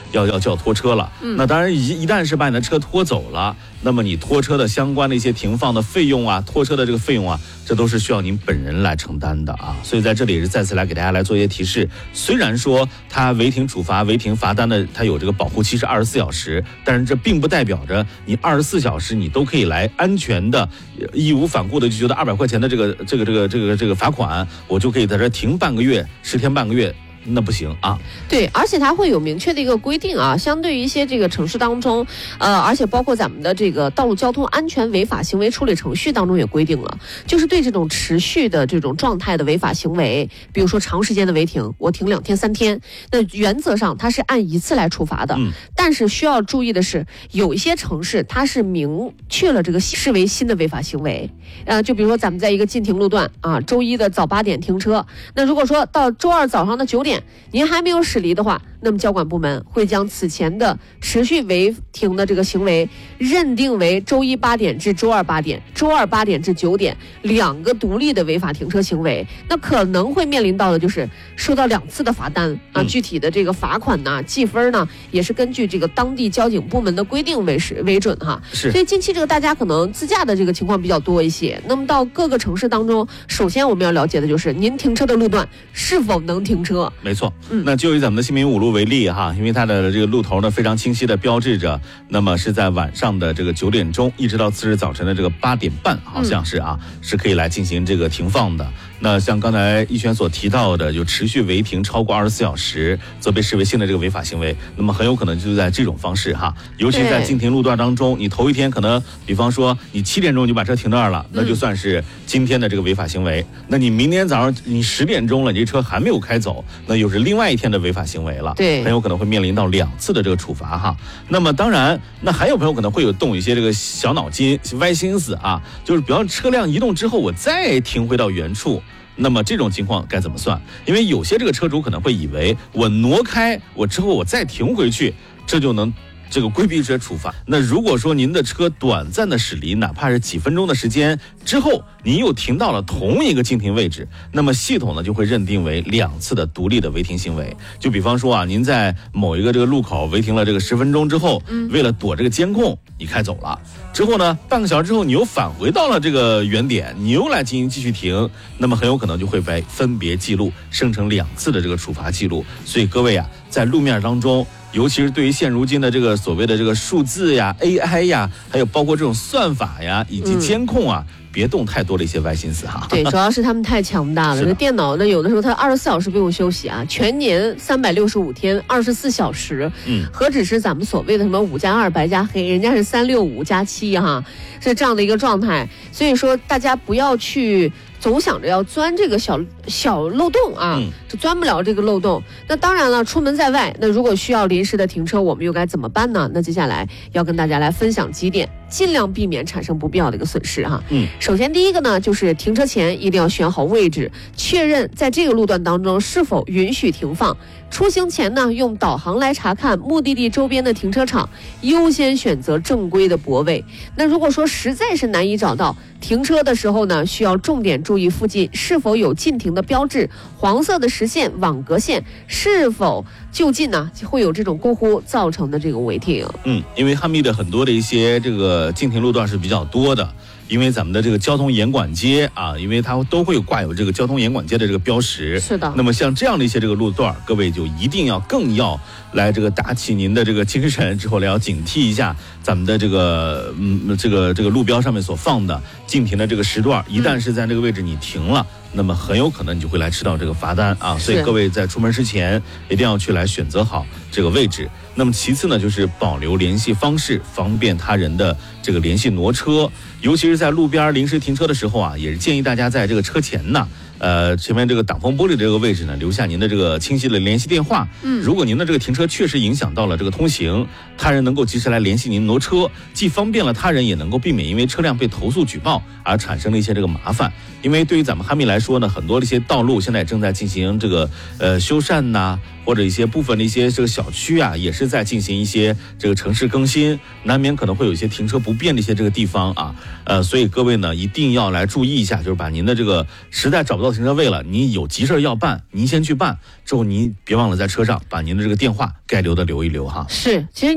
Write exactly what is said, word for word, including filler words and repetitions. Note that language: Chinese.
要要叫拖车了。嗯、那当然一一旦是把你的车拖走了，那么你拖车的相关的一些停放的费用啊，拖车的这个费用啊，这都是需要您本人来承担的啊。所以在这里也是再次来给大家来做一些提示。虽然说它违停处罚、违停罚单的它有这个保护期是二十四小时，但是这并不代表着你二十四小时你都可以来安全的、义无反顾的就觉得二百块钱的这个这个这个这个这个罚款，我就可以在这停半个月、十天半个月。那不行啊！ 对，而且它会有明确的一个规定啊，相对于一些这个城市当中，呃，而且包括咱们的这个道路交通安全违法行为处理程序当中也规定了，就是对这种持续的这种状态的违法行为，比如说长时间的违停，我停两天三天，那原则上它是按一次来处罚的。嗯、但是需要注意的是，有一些城市它是明确了这个视为新的违法行为，呃，就比如说咱们在一个禁停路段啊，周一的早八点停车，那如果说到周二早上的九点。您还没有驶离的话，那么交管部门会将此前的持续违停的这个行为认定为周一八点至周二八点、周二八点至九点两个独立的违法停车行为，那可能会面临到的就是收到两次的罚单啊。具体的这个罚款呢、记分呢，也是根据这个当地交警部门的规定为是为准哈。 是。 所以近期这个大家可能自驾的这个情况比较多一些。那么到各个城市当中，首先我们要了解的就是您停车的路段是否能停车。 没错，嗯，那就以咱们的新民五路为例哈，因为它的这个路头呢非常清晰的标志着，那么是在晚上的这个九点钟一直到次日早晨的这个八点半，好像是啊，嗯、是可以来进行这个停放的。那像刚才一轩所提到的，就持续违停超过二十四小时，则被视为新的这个违法行为。那么很有可能就是在这种方式哈，尤其在禁停路段当中，你头一天可能，比方说你七点钟就把车停那儿了，那就算是今天的这个违法行为。嗯、那你明天早上你十点钟了，你这车还没有开走，那又是另外一天的违法行为了。 对， 很有可能会面临到两次的这个处罚哈。那么当然，那还有朋友可能会有动一些这个小脑筋、歪心思啊，就是比方车辆移动之后，我再停回到原处。那么这种情况该怎么算？因为有些这个车主可能会以为我挪开我之后我再停回去，这就能这个规避这些处罚。那如果说您的车短暂的驶离，哪怕是几分钟的时间之后，您又停到了同一个禁停位置，那么系统呢就会认定为两次的独立的违停行为。就比方说啊，您在某一个这个路口违停了这个十分钟之后，嗯、为了躲这个监控，你开走了。之后呢，半个小时之后你又返回到了这个原点，你又来进行继续停，那么很有可能就会被分别记录，生成两次的这个处罚记录。所以各位啊，在路面当中，尤其是对于现如今的这个所谓的这个数字呀、A I 呀，还有包括这种算法呀，以及监控啊。嗯别动太多的一些歪心思哈。 对，主要是他们太强大了。这电脑呢，有的时候它二十四小时不用休息啊，全年三百六十五天，二十四小时。嗯，何止是咱们所谓的什么五加二白加黑，人家是三六五加七哈，是这样的一个状态。所以说，大家不要去总想着要钻这个小小漏洞啊，就钻不了这个漏洞。那当然了，出门在外，那如果需要临时的停车，我们又该怎么办呢？那接下来要跟大家来分享几点，尽量避免产生不必要的一个损失哈。嗯，首先第一个呢，就是停车前一定要选好位置，确认在这个路段当中是否允许停放。出行前呢，用导航来查看目的地周边的停车场，优先选择正规的泊位。那如果说实在是难以找到停车的时候呢，需要重点注意附近是否有禁停的标志，黄色的实线、网格线是否就近呢，会有这种过户造成的这个违停。 嗯，因为哈密的很多的一些这个禁停路段是比较多的。因为咱们的这个交通严管街啊，因为它都会有挂有这个交通严管街的这个标识。 是的。 那么像这样的一些这个路段，各位就一定要更要来这个打起您的这个精神，之后来要警惕一下咱们的这个嗯这个这个路标上面所放的禁停的这个时段，一旦是在这个位置你停了。嗯，那么很有可能你就会来吃到这个罚单啊，所以各位在出门之前一定要去来选择好这个位置。那么其次呢，就是保留联系方式，方便他人的这个联系挪车，尤其是在路边临时停车的时候啊，也是建议大家在这个车前呢，呃，前面这个挡风玻璃的这个位置呢，留下您的这个清晰的联系电话。嗯，如果您的这个停车确实影响到了这个通行，他人能够及时来联系您挪车，既方便了他人，也能够避免因为车辆被投诉举报而产生了一些这个麻烦。因为对于咱们哈密来说呢，很多的一些道路现在正在进行这个呃修缮呐，或者一些部分的一些这个小区啊，也是在进行一些这个城市更新，难免可能会有一些停车不便的一些这个地方啊，呃，所以各位呢一定要来注意一下，就是把您的这个实在找不到到停车位了，你有急事要办，您先去办，之后您别忘了在车上把您的这个电话该留的留一留哈。 是，其实。